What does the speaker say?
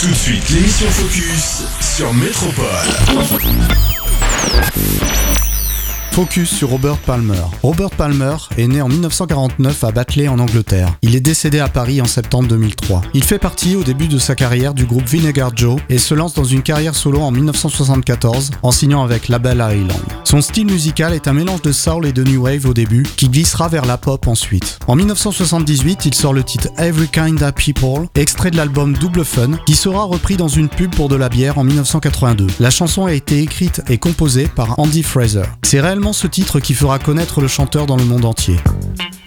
Tout de suite, l'émission Focus sur Métropole. Focus sur Robert Palmer. Robert Palmer est né en 1949 à Batley en Angleterre. Il est décédé à Paris en septembre 2003. Il fait partie au début de sa carrière du groupe Vinegar Joe et se lance dans une carrière solo en 1974 en signant avec Label Island. Son style musical est un mélange de soul et de new wave au début qui glissera vers la pop ensuite. En 1978, il sort le titre Every Kinda People, extrait de l'album Double Fun qui sera repris dans une pub pour de la bière en 1982. La chanson a été écrite et composée par Andy Fraser. C'est réellement ce titre qui fera connaître le chanteur dans le monde entier.